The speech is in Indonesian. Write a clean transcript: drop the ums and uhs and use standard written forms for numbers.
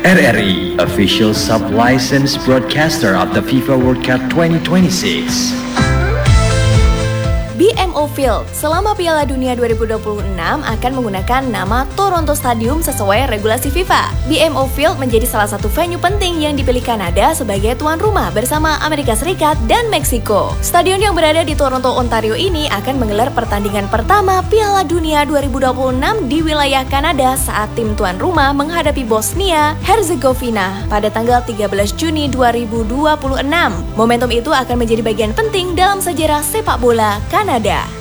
RRI, official sub-licensed broadcaster of the FIFA World Cup 2026. BMO Field selama Piala Dunia 2026 akan menggunakan nama Toronto Stadium sesuai regulasi FIFA. BMO Field menjadi salah satu venue penting yang dipilih Kanada sebagai tuan rumah bersama Amerika Serikat dan Meksiko. Stadion yang berada di Toronto, Ontario ini akan menggelar pertandingan pertama Piala Dunia 2026 di wilayah Kanada saat tim tuan rumah menghadapi Bosnia Herzegovina pada tanggal 13 Juni 2026. Momentum itu akan menjadi bagian penting dalam sejarah sepak bola Kanada.